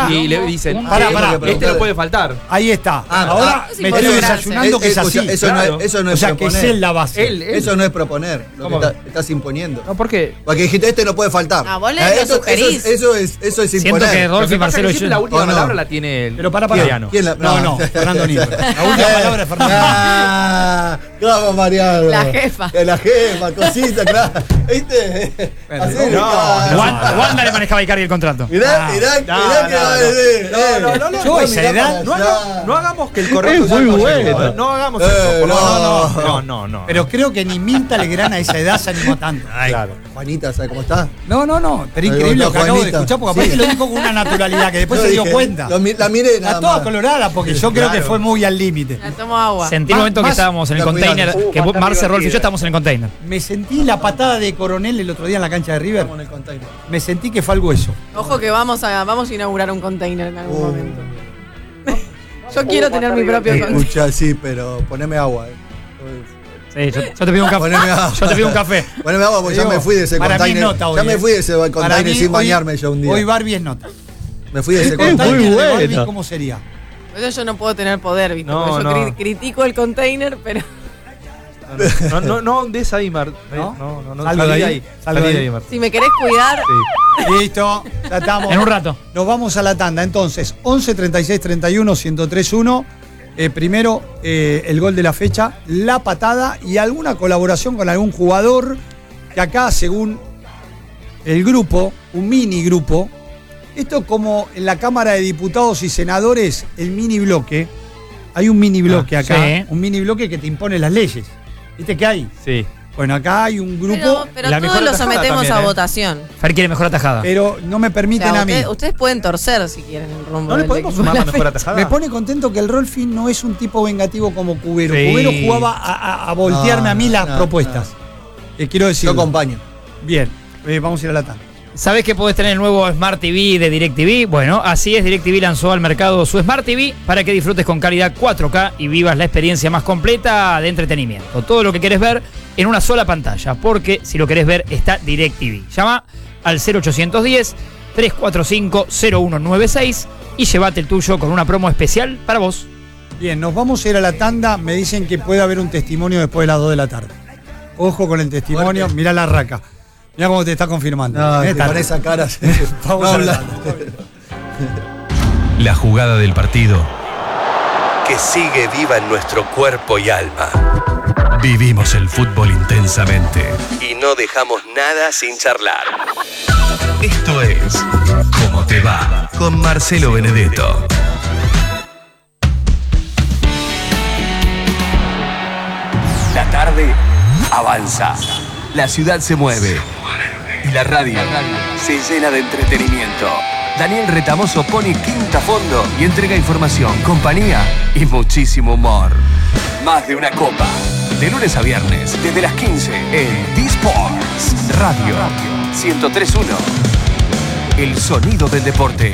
y le dicen, Pará. este no puede faltar. Ahí está. Ahora me estoy desayunando que es así. Eso no es o sea, que proponer. es la base. Eso no es proponer. Lo ¿Cómo? que estás imponiendo. No, ¿por qué? Porque dijiste, este no puede faltar. Vos lo sugerís. Eso es Siento imponer. que Rolfi, Marcelo y yo. La última ¿O no? palabra la tiene el Pero pará. ¿Quién la- No, Fernando Niebla. La última palabra es Fernando. Vamos, Mariano. La jefa. La jefa, cosita, claro. ¿Viste? Así, Wanda le manejaba a Icardi el contrato. Mirá que va a decir. Yo a esa edad. No hagamos que el correcto sea el correcto. No hagamos eso. No. Pero creo que ni Mirta Legrand a esa edad se animó tanto. Claro. Juanita, ¿sabes cómo está? No. Pero increíble lo que acabo de Juanita. escuchar, porque aparte lo dijo con una naturalidad que después Yo se dio dije, cuenta. La miré nada Está toda más. colorada porque yo creo que fue muy al límite. La tomo agua. Sentí el momento que Más- estábamos en el container, que Marce, Rolfi y yo estábamos en el container. Me sentí la patada de Coronel el otro día en la cancha de River. Estamos en el container. Me sentí que fue algo eso. Ojo que vamos a inaugurar un container en algún momento. Yo quiero tener mi propio container. Escucha, sí, pero poneme agua. Sí, yo te pido un café. Poneme agua. Yo te pido un café. Poneme agua porque ya Digo, me fui de ese para mí container. nota hoy, Ya me fui de ese Para container mí, sin hoy- bañarme yo un día. Hoy Barbie es nota. Me fui de ese El container. container de Barbie, ¿cómo sería? Por eso yo no puedo tener poder, ¿viste? No, Porque yo no. critico el container, pero. No des ahí, Mar. ¿No? No. Salgo de ahí. Salgo de ahí. Mar. Si me querés cuidar, Listo, ya estamos. En un rato. Nos vamos a la tanda. Entonces, 11 36 31 103 1. Primero, el gol de la fecha, la patada y alguna colaboración con algún jugador que acá, según el grupo, un mini grupo, esto como en la Cámara de Diputados y Senadores, el mini bloque, hay un mini bloque acá, sí. un mini bloque que te impone las leyes. ¿Viste qué hay? Sí. Bueno, acá hay un grupo, pero la todos mejor lo atajada sometemos también, a ¿eh? votación. Fer quiere mejor atajada. pero no me O permiten sea, a mí. ustedes pueden torcer si quieren el rumbo ¿No le del podemos equipo sumar de la la mejor fecha. atajada? Me pone contento que el Rolfi no es un tipo vengativo como Cubero. Sí. Cubero jugaba a voltearme a mí las no, propuestas. Quiero decir. Yo acompaño. Bien, vamos a ir a la tanda. ¿Sabés que podés tener el nuevo Smart TV de DirecTV? Bueno, así es, DirecTV lanzó al mercado su Smart TV para que disfrutes con calidad 4K y vivas la experiencia más completa de entretenimiento. Todo lo que querés ver en una sola pantalla, porque si lo querés ver está DirecTV. Llama al 0810-345-0196 y llévate el tuyo con una promo especial para vos. Bien, nos vamos a ir a la tanda. Me dicen que puede haber un testimonio después de las 2 de la tarde. Ojo con el testimonio. Fuerte. Mirá la raca. Mirá cómo te está confirmando. No, Está- con esa cara. Vamos No a la habla. tanda. La jugada del partido que sigue viva en nuestro cuerpo y alma. Vivimos el fútbol intensamente y no dejamos nada sin charlar. Esto es ¿Cómo te va? Con Marcelo Benedetto. La tarde avanza. La ciudad se mueve. Y la radio se llena de entretenimiento. Daniel Retamoso pone quinta a fondo y entrega información, compañía y muchísimo humor. Más de una copa. De lunes a viernes, desde las 15 en D-Sports Radio 103.1. El sonido del deporte.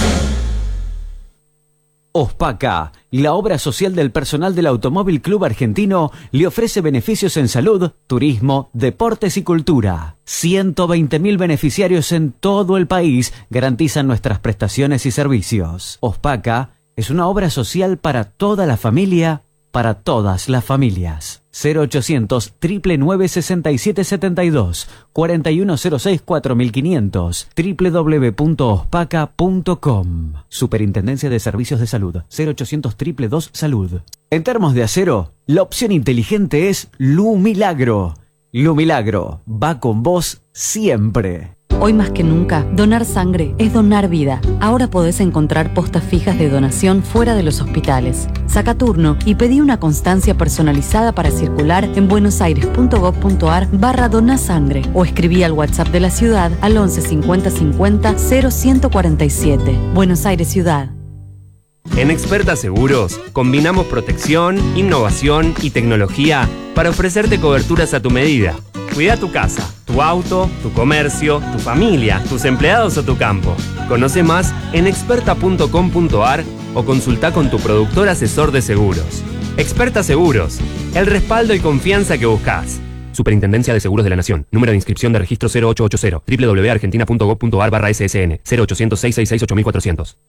Ospaca, la obra social del personal del Automóvil Club Argentino, le ofrece beneficios en salud, turismo, deportes y cultura. 120.000 beneficiarios en todo el país garantizan nuestras prestaciones y servicios. Ospaca es una obra social para toda la familia, para todas las familias. 0800 999 6772 4106 4500 www.ospaca.com. Superintendencia de Servicios de Salud. 0800 222 Salud. En termos de acero, la opción inteligente es Lu Milagro. Lu Milagro va con vos siempre. Hoy más que nunca, donar sangre es donar vida. Ahora podés encontrar postas fijas de donación fuera de los hospitales. Saca turno y pedí una constancia personalizada para circular en buenosaires.gov.ar/donasangre o escribí al WhatsApp de la ciudad al 11 50 50 0147. Buenos Aires Ciudad. En Experta Seguros, combinamos protección, innovación y tecnología para ofrecerte coberturas a tu medida. Cuida tu casa, tu auto, tu comercio, tu familia, tus empleados o tu campo. Conoce más en experta.com.ar o consulta con tu productor asesor de seguros. Experta Seguros, el respaldo y confianza que buscas. Superintendencia de Seguros de la Nación. Número de inscripción de registro 0880 www.argentina.gov.ar/ssn 0800 666 8400.